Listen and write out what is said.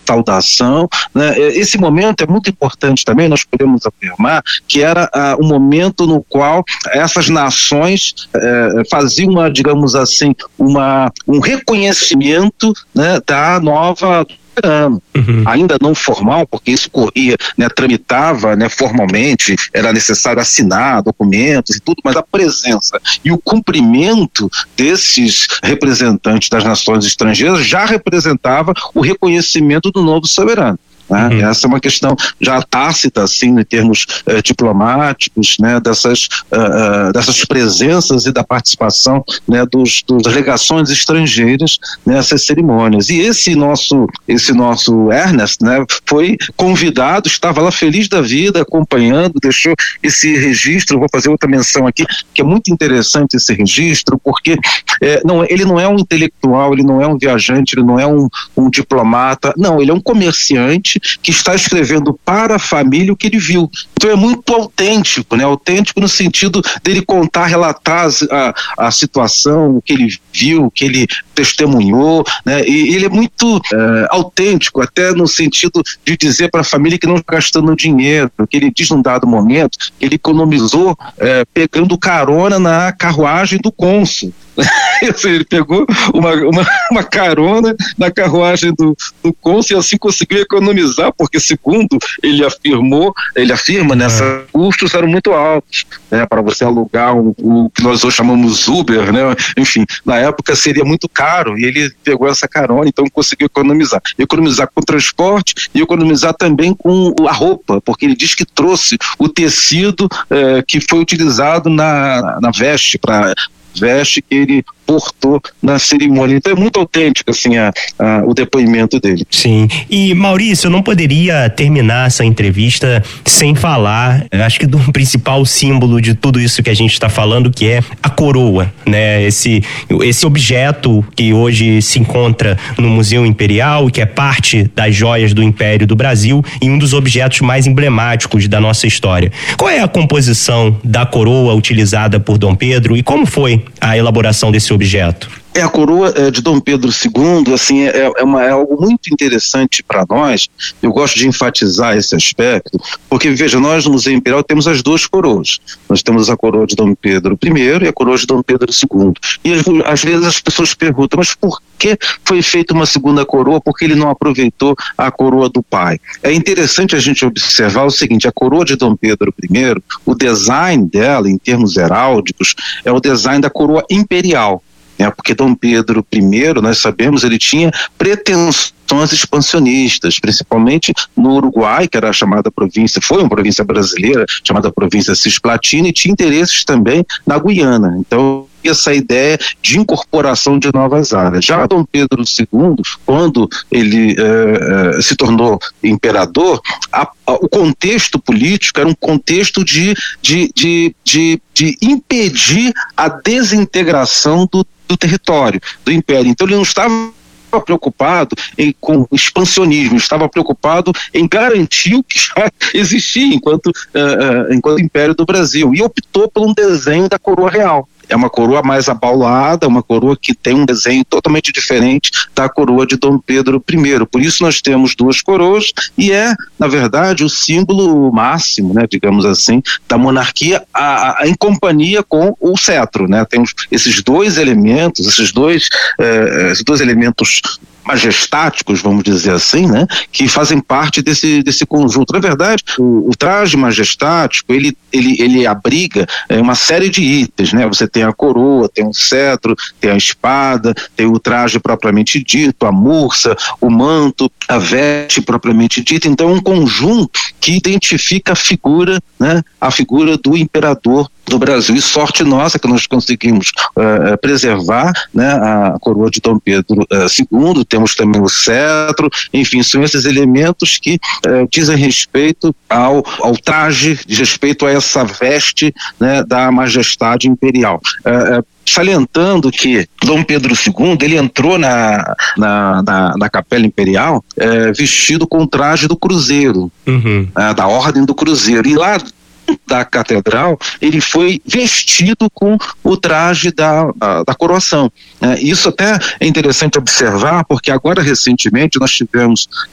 saudação, né? Esse momento é muito importante também, nós podemos afirmar que era um momento no qual essas nações faziam, digamos assim, um reconhecimento, né, da nova ainda não formal, porque isso corria, né, tramitava, né, formalmente, era necessário assinar documentos e tudo, mas a presença e o cumprimento desses representantes das nações estrangeiras já representava o reconhecimento do novo soberano. Né? Essa é uma questão já tácita, assim, em termos diplomáticos, né, dessas presenças e da participação, né, das delegações estrangeiras nessas cerimônias. E esse nosso Ernest, né, foi convidado, estava lá feliz da vida, acompanhando, deixou esse registro. Vou fazer outra menção aqui, que é muito interessante esse registro, porque ele não é um intelectual, ele não é um viajante, ele não é um diplomata, não, ele é um comerciante que está escrevendo para a família o que ele viu. Então é muito autêntico, né? Autêntico no sentido dele contar, relatar a situação, o que ele viu, o que ele testemunhou, né? E ele é muito autêntico, até no sentido de dizer para a família que não está gastando dinheiro, que ele diz num dado momento que ele economizou pegando carona na carruagem do cônsul. Ele pegou uma carona na carruagem do cônsul e assim conseguiu economizar, porque segundo ele afirma, nessa custos eram muito altos, né, para você alugar o que nós hoje chamamos Uber, né, enfim, na época seria muito caro e ele pegou essa carona, então conseguiu economizar com o transporte e economizar também com a roupa, porque ele diz que trouxe o tecido que foi utilizado na veste que ele portou na cerimônia. Então é muito autêntico, assim, o depoimento dele. Sim. E Maurício, eu não poderia terminar essa entrevista sem falar, acho que do principal símbolo de tudo isso que a gente está falando, que é a coroa, né? Esse objeto que hoje se encontra no Museu Imperial, que é parte das joias do Império do Brasil e um dos objetos mais emblemáticos da nossa história. Qual é a composição da coroa utilizada por Dom Pedro e como foi a elaboração desse objeto? A coroa de Dom Pedro II, assim, é algo muito interessante para nós. Eu gosto de enfatizar esse aspecto, porque, veja, nós no Museu Imperial temos as duas coroas. Nós temos a coroa de Dom Pedro I e a coroa de Dom Pedro II. E às vezes as pessoas perguntam, mas por que foi feita uma segunda coroa? Por que ele não aproveitou a coroa do pai? É interessante a gente observar o seguinte: a coroa de Dom Pedro I, o design dela, em termos heráldicos, é o design da coroa imperial. Porque Dom Pedro I, nós sabemos, ele tinha pretensões expansionistas, principalmente no Uruguai, que era a chamada província, foi uma província brasileira, chamada província Cisplatina, e tinha interesses também na Guiana. Então, essa ideia de incorporação de novas áreas. Já Dom Pedro II, quando ele se tornou imperador, o contexto político era um contexto de impedir a desintegração do território, do império. Então ele não estava preocupado com expansionismo, estava preocupado em garantir o que já existia enquanto Império do Brasil, e optou por um desenho da coroa real. É uma coroa mais abaulada, uma coroa que tem um desenho totalmente diferente da coroa de Dom Pedro I. Por isso nós temos duas coroas e na verdade, o símbolo máximo, né, digamos assim, da monarquia em companhia com o cetro, né? Temos esses dois elementos, esses dois elementos majestáticos, vamos dizer assim, né, que fazem parte desse conjunto. Na verdade, o traje majestático, ele abriga uma série de itens, né? Você tem a coroa, tem o cetro, tem a espada, tem o traje propriamente dito, a mursa, o manto, a veste propriamente dita. Então, um conjunto que identifica a figura, né, a figura do imperador do Brasil. E sorte nossa que nós conseguimos preservar, né, a coroa de Dom Pedro II, temos também o cetro, enfim, são esses elementos que dizem respeito ao traje, diz respeito a essa veste, né, da majestade imperial. Salientando que Dom Pedro II, ele entrou na Capela Imperial vestido com o traje do Cruzeiro, da Ordem do Cruzeiro, e lá da catedral, ele foi vestido com o traje da coroação. Isso até é interessante observar, porque agora recentemente nós tivemos